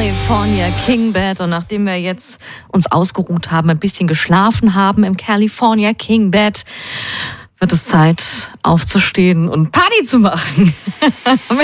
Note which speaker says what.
Speaker 1: California King Bed. Und nachdem wir jetzt uns ausgeruht haben, ein bisschen geschlafen haben im California King Bed, wird es Zeit aufzustehen und Party zu machen.